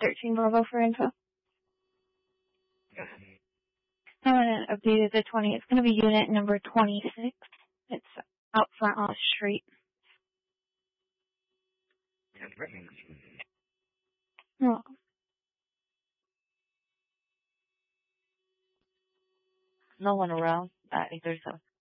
13 Bravo for info. I want to update it to 20. It's going to be unit number 26. It's out front on the street. You're welcome. No one around at 837.